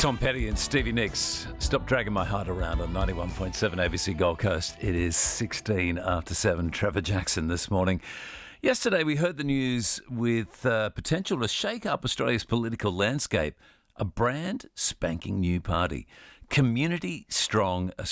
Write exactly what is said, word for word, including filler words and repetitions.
Tom Petty and Stevie Nicks. Stop dragging my heart around on ninety-one point seven A B C Gold Coast. It is sixteen after seven. Trevor Jackson this morning. Yesterday we heard the news with uh, potential to shake up Australia's political landscape. A brand spanking new party. Community Strong